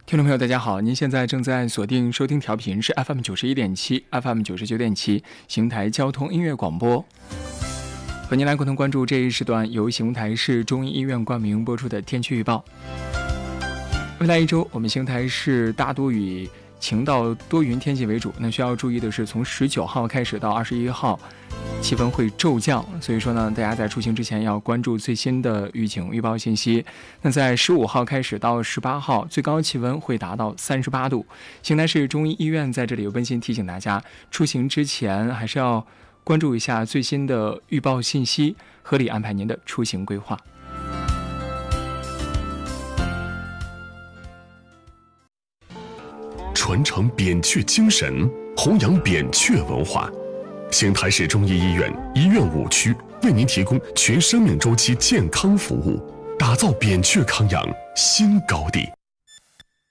听众朋友，大家好，您现在正在锁定收听调频是 FM 91.7、FM 99.7邢台交通音乐广播，和您来共同关注这一时段由邢台市中医医院冠名播出的天气预报。未来一周，我们邢台市大多以晴到多云天气为主。那需要注意的是，从19号开始到21号，气温会骤降，所以说呢，大家在出行之前要关注最新的预警预报信息。那在15号开始到18号，最高气温会达到38度。邢台市中医医院在这里有温馨提醒大家，出行之前还是要关注一下最新的预报信息，合理安排您的出行规划。 传承扁鹊精神，弘扬扁鹊文化。邢台市中医医院医院5区为您提供全生命周期健康服务，打造扁鹊康养新高地。